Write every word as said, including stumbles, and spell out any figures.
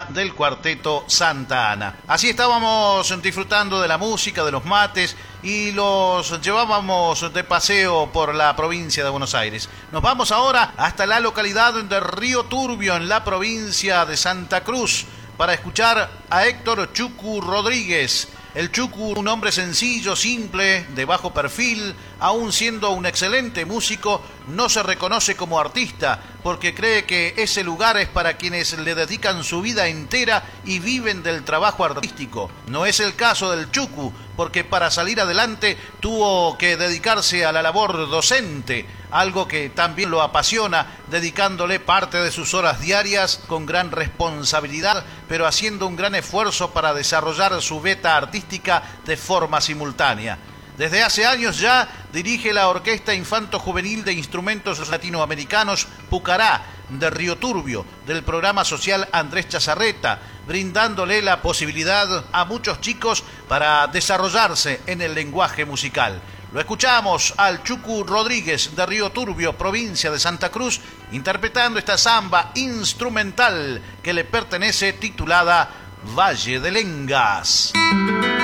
del Cuarteto Santa Ana. Así estábamos disfrutando de la música, de los mates, y los llevábamos de paseo por la provincia de Buenos Aires. Nos vamos ahora hasta la localidad de Río Turbio, en la provincia de Santa Cruz, para escuchar a Héctor Chucu Rodríguez. El Chucu, un hombre sencillo, simple, de bajo perfil, aún siendo un excelente músico, no se reconoce como artista, porque cree que ese lugar es para quienes le dedican su vida entera y viven del trabajo artístico. No es el caso del Chucu, porque para salir adelante tuvo que dedicarse a la labor docente, algo que también lo apasiona, dedicándole parte de sus horas diarias con gran responsabilidad, pero haciendo un gran esfuerzo para desarrollar su beta artística de forma simultánea. Desde hace años ya dirige la Orquesta Infanto Juvenil de Instrumentos Latinoamericanos Pucará de Río Turbio, del programa social Andrés Chazarreta, brindándole la posibilidad a muchos chicos para desarrollarse en el lenguaje musical. Lo escuchamos al Chucu Rodríguez de Río Turbio, provincia de Santa Cruz, interpretando esta samba instrumental que le pertenece, titulada Valle de Lengas.